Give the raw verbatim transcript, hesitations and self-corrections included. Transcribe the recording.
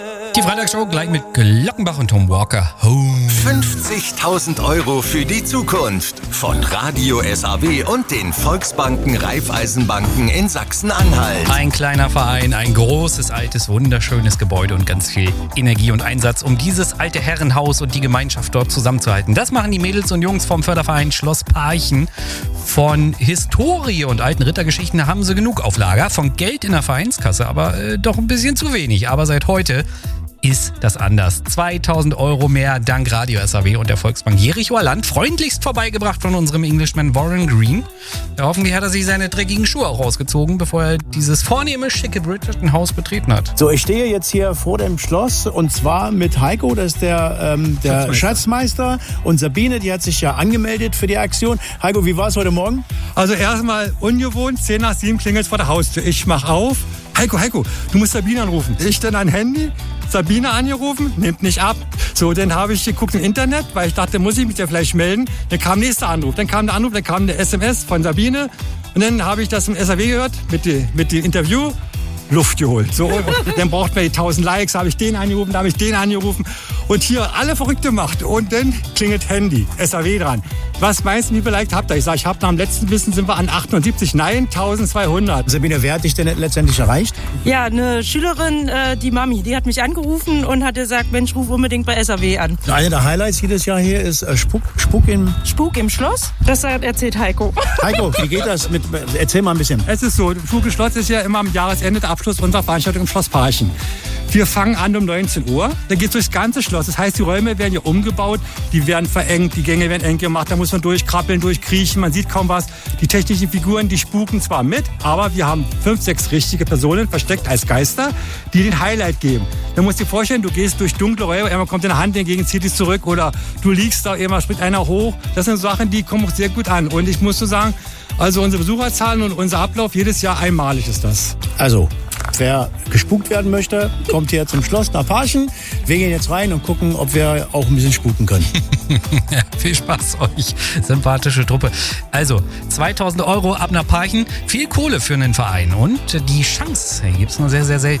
Die Freitagsshow gleich mit Glockenbach und Tom Walker. Home. fünfzigtausend Euro für die Zukunft von Radio S A W und den Volksbanken Raiffeisenbanken in Sachsen-Anhalt. Ein kleiner Verein, ein großes, altes, wunderschönes Gebäude und ganz viel Energie und Einsatz, um dieses alte Herrenhaus und die Gemeinschaft dort zusammenzuhalten. Das machen die Mädels und Jungs vom Förderverein Schloss Parchen. Von Historie und alten Rittergeschichten haben sie genug auf Lager. Von Geld in der Vereinskasse aber äh, doch ein bisschen zu wenig. Aber seit heute ist das anders. zweitausend Euro mehr dank Radio S A W und der Volksbank Jerichoer Land. Freundlichst vorbeigebracht von unserem Englishman Warren Green. Ja, hoffentlich hat er sich seine dreckigen Schuhe auch rausgezogen, bevor er dieses vornehme, schicke Bridgerton-Haus betreten hat. So, ich stehe jetzt hier vor dem Schloss und zwar mit Heiko, das ist der, ähm, der Schatzmeister. Schatzmeister. Und Sabine, die hat sich ja angemeldet für die Aktion. Heiko, wie war es heute Morgen? Also erstmal ungewohnt, zehn nach sieben klingelt es vor der Haustür. Ich mach auf. Heiko, Heiko, du musst Sabine anrufen. Ich dann ein Handy, Sabine angerufen, nimmt nicht ab. So, dann habe ich geguckt im Internet, weil ich dachte, muss ich mich ja vielleicht melden. Dann kam nächster Anruf, dann kam der Anruf, dann kam der S M S von Sabine. Und dann habe ich das im S A W gehört, mit dem mit dem Interview. Luft geholt. So, dann braucht man die tausend Likes, habe ich den angerufen, da habe ich den angerufen und hier alle verrückt gemacht. Und dann klingelt Handy, S A W dran. Was meinst du, wie viel Likes habt ihr? Ich sage, ich habe nach dem letzten Wissen sind wir an achtundsiebzig, nein, eintausendzweihundert. Sabine, wer hat dich denn letztendlich erreicht? Ja, eine Schülerin, äh, die Mami, die hat mich angerufen und hat gesagt, Mensch, ruf unbedingt bei S A W an. Einer der Highlights jedes Jahr hier ist äh, Spuk, Spuk im... Spuk im Schloss? Das erzählt Heiko. Heiko, wie geht das? Mit, erzähl mal ein bisschen. Es ist so, Spuk im Schloss ist ja immer am Jahresende der Abschluss unserer Veranstaltung im Schloss Parchen. Wir fangen an um neunzehn Uhr, dann geht es durchs ganze Schloss. Das heißt, die Räume werden ja umgebaut, die werden verengt, die Gänge werden eng gemacht, da muss man durchkrabbeln, durchkriechen, man sieht kaum was. Die technischen Figuren, die spuken zwar mit, aber wir haben fünf, sechs richtige Personen versteckt als Geister, die den Highlight geben. Da musst du dir vorstellen, du gehst durch dunkle Räume, irgendwann kommt deine Hand entgegen, zieht dich zurück oder du liegst da, irgendwann springt einer hoch. Das sind Sachen, die kommen auch sehr gut an. Und ich muss so sagen, also unsere Besucherzahlen und unser Ablauf jedes Jahr einmalig ist das. Also, wer gespukt werden möchte, kommt hier zum Schloss nach Parchen. Wir gehen jetzt rein und gucken, ob wir auch ein bisschen spuken können. Ja, viel Spaß euch, sympathische Truppe. Also, zweitausend Euro ab nach Parchen, viel Kohle für einen Verein und die Chance gibt es nur sehr, sehr selten.